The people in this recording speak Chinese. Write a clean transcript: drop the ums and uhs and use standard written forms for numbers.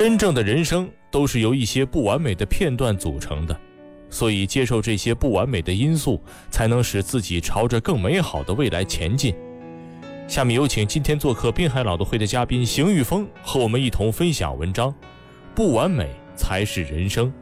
真正的人生都是由一些不完美的片段组成的，所以接受这些不完美的因素，才能使自己朝着更美好的未来前进。下面有请今天做客滨海朗读会的嘉宾邢玉峰和我们一同分享文章《不完美才是人生》。